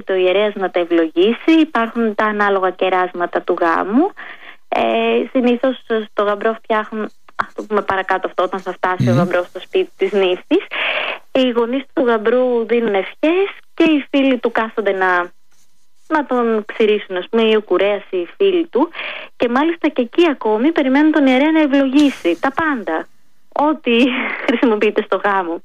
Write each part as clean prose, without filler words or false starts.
ο ιερέας να τα ευλογήσει. Υπάρχουν τα ανάλογα κεράσματα του γάμου. Συνήθως στο γαμπρό φτιάχνουν, ας το πούμε παρακάτω αυτό, όταν θα φτάσει ο γαμπρός στο σπίτι της νύφης. Οι γονείς του γαμπρού δίνουν ευχές και οι φίλοι του κάθονται να τον ξηρίσουν, ας πούμε, ή ο κουρέας ή οι φίλοι του. Και μάλιστα και εκεί ακόμη περιμένουν τον ιερέα να ευλογήσει τα πάντα, ό,τι χρησιμοποιείται στο γάμο.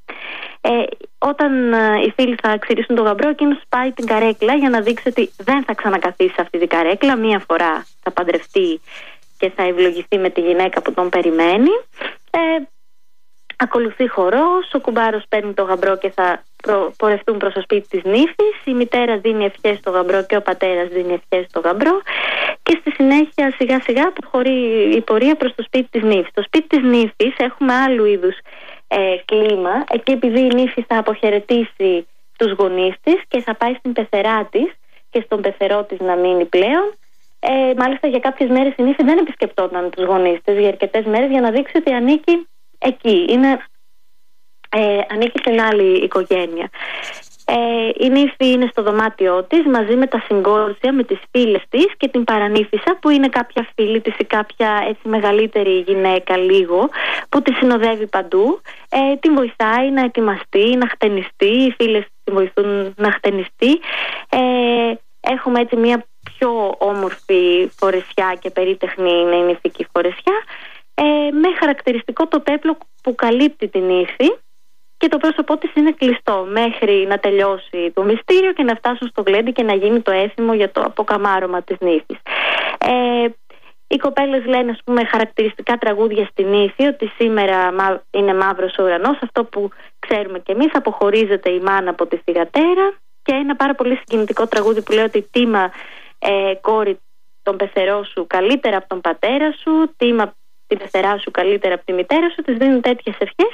Όταν οι φίλοι θα ξηρίσουν τον γαμπρό, εκείνος πάει την καρέκλα για να δείξει ότι δεν θα ξανακαθίσει σε αυτή την καρέκλα. Μία φορά θα παντρευτεί και θα ευλογηθεί με τη γυναίκα που τον περιμένει. Ακολουθεί χορός, ο κουμπάρος παίρνει τον γαμπρό και θα πορευτούν προς το σπίτι της νύφης. Η μητέρα δίνει ευχές στο γαμπρό και ο πατέρας δίνει ευχές στο γαμπρό. Και στη συνέχεια σιγά σιγά προχωρεί η πορεία προς το σπίτι της νύφης. Στο σπίτι της νύφης έχουμε άλλου είδους κλίμα. Εκεί, επειδή η νύφη θα αποχαιρετήσει τους γονείς της και θα πάει στην πεθερά της και στον πεθερό της να μείνει πλέον. Μάλιστα για κάποιες μέρες η νύφη δεν επισκεπτόταν τους γονείς της για αρκετές μέρες, για να δείξει ότι ανήκει εκεί, ανήκει στην άλλη οικογένεια. Η νύφη είναι στο δωμάτιό της μαζί με τα συγκόρσια, με τις φίλες της και την παρανύφισσα, που είναι κάποια φίλη της ή κάποια έτσι μεγαλύτερη γυναίκα λίγο, που τη συνοδεύει παντού. Την βοηθάει να ετοιμαστεί, να χτενιστεί, οι φίλες την βοηθούν να χτενιστεί. Έχουμε έτσι μια πιο όμορφη φορεσιά και περίτεχνη είναι η νηφική φορεσιά, με χαρακτηριστικό το πέπλο που καλύπτει την νύφη, και το πρόσωπό της είναι κλειστό μέχρι να τελειώσει το μυστήριο και να φτάσουν στο γλέντι και να γίνει το έθιμο για το αποκαμάρωμα της νύφης. Οι κοπέλες λένε, ας πούμε, χαρακτηριστικά τραγούδια στη νύφη, ότι σήμερα είναι μαύρος ο ουρανός, αυτό που ξέρουμε κι εμείς, αποχωρίζεται η μάνα από τη θυγατέρα. Και ένα πάρα πολύ συγκινητικό τραγούδι που λέει ότι τίμα κόρη τον πεθερό σου καλύτερα από τον πατέρα σου, τίμα την πεθερά σου καλύτερα από τη μητέρα σου. Της δίνουν τέτοιες ευχές.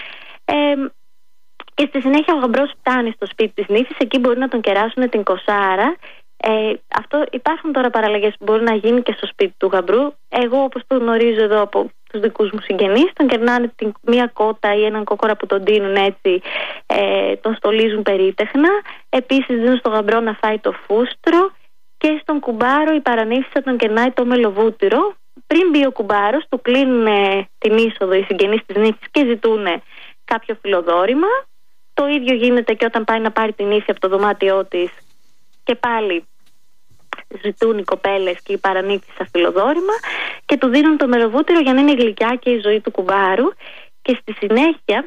Και στη συνέχεια ο γαμπρός φτάνει στο σπίτι της νύφης. Εκεί μπορεί να τον κεράσουν την κοσάρα. Υπάρχουν τώρα παραλλαγές που μπορεί να γίνει και στο σπίτι του γαμπρού. Εγώ, όπως το γνωρίζω εδώ από τους δικούς μου συγγενείς, τον κερνάνε μία κότα ή έναν κόκορα που τον τείνουν έτσι, τον στολίζουν περίτεχνα. Επίσης δίνουν στο γαμπρό να φάει το φούστρο, και στον κουμπάρο η παρανύφισσα τον κερνάει το μελοβούτυρο. Πριν μπει ο κουμπάρος, του κλείνουν την είσοδο οι συγγενείς της νύφης και ζητούν κάποιο φιλοδόρημα. Το ίδιο γίνεται και όταν πάει να πάρει την νύφη από το δωμάτιό της, και πάλι ζητούν οι κοπέλες και η παρανύφισσα φιλοδόρημα και του δίνουν το μελοβούτυρο για να είναι γλυκιά και η ζωή του κουμπάρου. Και στη συνέχεια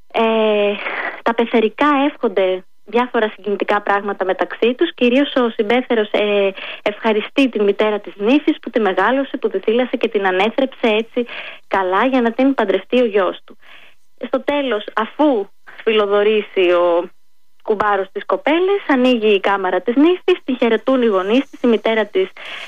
τα πεθερικά εύχονται διάφορα συγκινητικά πράγματα μεταξύ τους. Κυρίως ο συμπέθερος ευχαριστεί την μητέρα της νύφης που τη μεγάλωσε, που τη θύλασε και την ανέθρεψε έτσι καλά για να την παντρευτεί ο γιος του. Στο τέλος, αφού φιλοδορήσει ο κουμπάρος της κοπέλες, ανοίγει η κάμαρα της νύφης, τη χαιρετούν οι γονείς της, η μητέρα της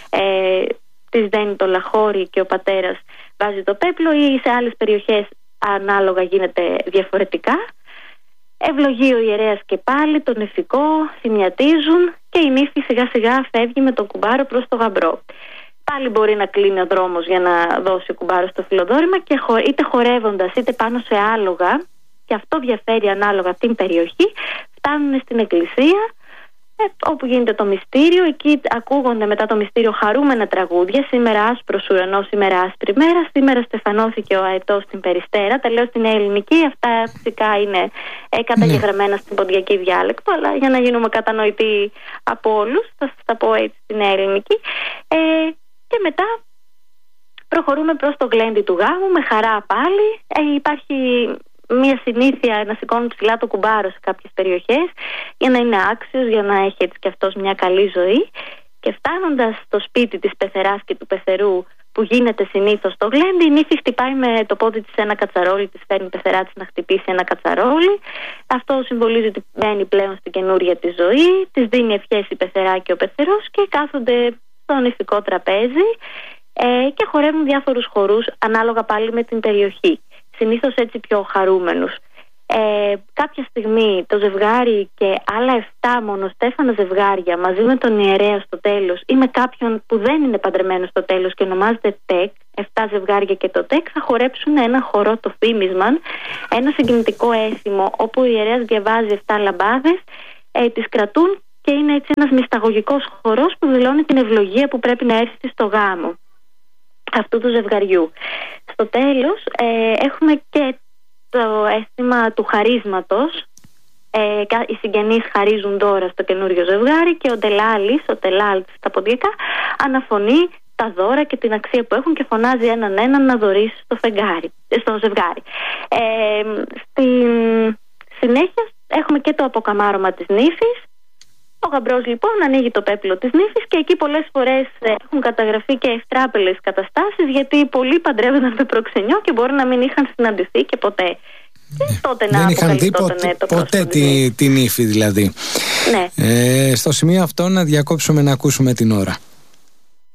δένει το λαχώρι και ο πατέρας βάζει το πέπλο, ή σε άλλες περιοχές ανάλογα γίνεται διαφορετικά. Ευλογεί ο ιερέας και πάλι τον νηφικό, θυμιατίζουν και η νύφη σιγά σιγά φεύγει με τον κουμπάρο προς το γαμπρό. Πάλι μπορεί να κλείνει ο δρόμος για να δώσει ο κουμπάρος το φιλοδόρημα, και είτε χορεύοντας είτε πάνω σε άλογα, και αυτό διαφέρει ανάλογα την περιοχή, φτάνουν στην εκκλησία, όπου γίνεται το μυστήριο. Εκεί ακούγονται μετά το μυστήριο χαρούμενα τραγούδια. Σήμερα άσπρος ουρανός, σήμερα άσπρη μέρα, σήμερα στεφανώθηκε ο αετός στην Περιστέρα. Τα λέω στην ελληνική, αυτά φυσικά είναι καταγεγραμμένα στην ποντιακή διάλεκτο, αλλά για να γίνουμε κατανοητοί από όλους θα σας τα πω έτσι στην ελληνική. Και μετά προχωρούμε προς το γλέντι του γάμου με χαρά πάλι. Υπάρχει μια συνήθεια να σηκώνουν ψηλά το κουμπάρο σε κάποιες περιοχές για να είναι άξιος, για να έχει έτσι και αυτός μια καλή ζωή. Και φτάνοντας στο σπίτι της πεθεράς και του πεθερού, που γίνεται συνήθως το γλέντι, η νύφη χτυπάει με το πόδι της ένα κατσαρόλι, της φέρνει η πεθερά της να χτυπήσει ένα κατσαρόλι. Αυτό συμβολίζει ότι μπαίνει πλέον στην καινούρια της ζωή. Της δίνει ευχές η πεθερά και ο πεθερός και κάθονται στο νηφικό τραπέζι και χορεύουν διάφορους χορούς ανάλογα πάλι με την περιοχή. Συνήθως έτσι πιο χαρούμενους. Κάποια στιγμή το ζευγάρι και άλλα 7 μονοστέφανα ζευγάρια μαζί με τον ιερέα στο τέλος, ή με κάποιον που δεν είναι παντρεμένος στο τέλος και ονομάζεται τεκ, 7 ζευγάρια και το τεκ, θα χορέψουν ένα χορό, το φήμισμαν, ένα συγκινητικό έθιμο όπου ο ιερέας διαβάζει 7 λαμπάδες, τις κρατούν και είναι έτσι ένας μυσταγωγικός χορός που δηλώνει την ευλογία που πρέπει να έρθει στο γάμο αυτού του ζευγαριού. Στο τέλος έχουμε και το αίσθημα του χαρίσματος. Οι συγγενείς χαρίζουν δώρα στο καινούριο ζευγάρι και ο τελάλ στα ποντιακά αναφωνεί τα δώρα και την αξία που έχουν και φωνάζει έναν να δωρήσει στο ζευγάρι. Στη συνέχεια έχουμε και το αποκαμάρωμα της νύφης. Ο γαμπρός λοιπόν ανοίγει το πέπλο της νύφης και εκεί πολλές φορές έχουν καταγραφεί και ευτράπελες καταστάσεις, γιατί πολλοί παντρεύονταν με προξενιό και μπορεί να μην είχαν συναντηθεί και ποτέ. Και τότε δεν είχαν δει ποτέ την νύφη δηλαδή. Ναι. Στο σημείο αυτό να διακόψουμε να ακούσουμε την ώρα.